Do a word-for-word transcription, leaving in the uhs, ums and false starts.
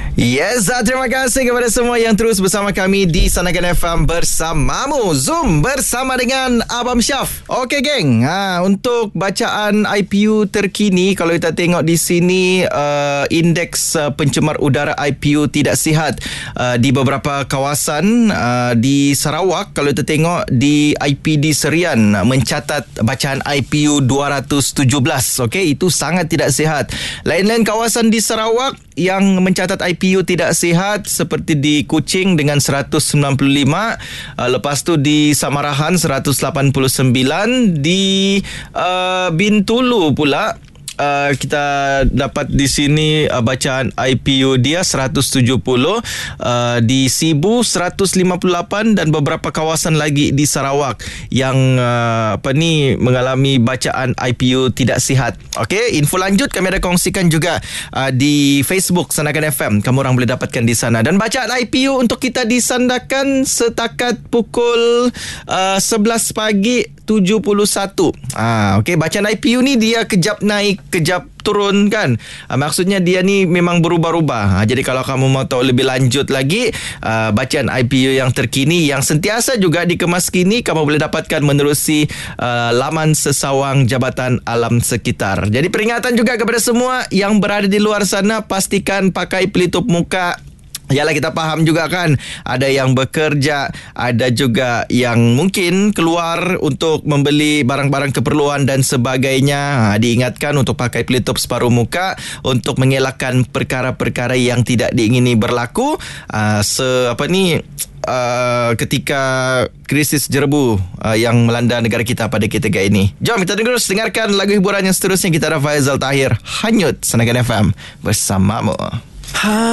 Yes, terima kasih kepada semua yang terus bersama kami di Sanakan F M bersamamu. Zoom bersama dengan Abang Syaf. Okey geng, ha, untuk bacaan I P U terkini, kalau kita tengok di sini uh, indeks uh, pencemar udara I P U tidak sihat uh, di beberapa kawasan uh, di Sarawak. Kalau kita tengok di I P D Serian mencatat bacaan I P U dua ratus tujuh belas. Okey, itu sangat tidak sihat. Lain-lain kawasan di Sarawak yang mencatat I P U tidak sihat seperti di Kuching dengan seratus sembilan puluh lima, uh, lepas tu di Samarahan seratus lapan puluh sembilan, di uh, Bintulu pula Uh, kita dapat di sini uh, bacaan I P U dia seratus tujuh puluh, uh, di Sibu seratus lima puluh lapan dan beberapa kawasan lagi di Sarawak yang uh, apa ni mengalami bacaan I P U tidak sihat. Okey, info lanjut kami ada kongsikan juga uh, di Facebook Sanakan F M. Kamu orang boleh dapatkan di sana. Dan bacaan I P U untuk kita disandarkan setakat pukul uh, sebelas pagi tujuh puluh satu. Ah, okey, bacaan I P U ni dia kejap naik, kejap turun kan. Ah, maksudnya dia ni memang berubah-ubah. Ah, jadi kalau kamu mau tahu lebih lanjut lagi ah, bacaan I P U yang terkini yang sentiasa juga dikemas kini, kamu boleh dapatkan menerusi ah, laman sesawang Jabatan Alam Sekitar. Jadi peringatan juga kepada semua yang berada di luar sana, pastikan pakai pelitup muka. Yalah, kita faham juga kan, ada yang bekerja, ada juga yang mungkin keluar untuk membeli barang-barang keperluan dan sebagainya. Ha, diingatkan untuk pakai pelitup separuh muka untuk mengelakkan perkara-perkara yang tidak diingini berlaku. Ha, se apa ni Uh, ketika krisis jerebu uh, yang melanda negara kita pada ketika ini. Jom kita terus dengarkan lagu hiburan yang seterusnya. Kita ada Faizal Tahir, Hanyut, Sanakan F M bersamamu. Ha